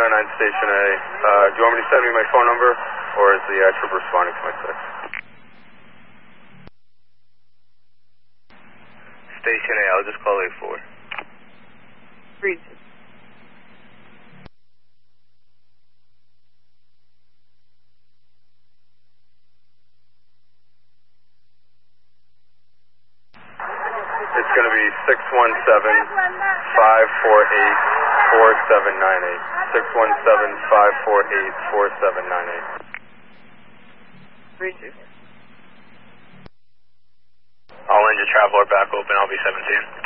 709 Station A. Do you want me to send me my phone number, or is the trooper responding to my text? Station A, I'll just call A4. Read. It's going to be 617-548-4798. 617-548-4798. Read. All engine traveler back open, I'll be 17.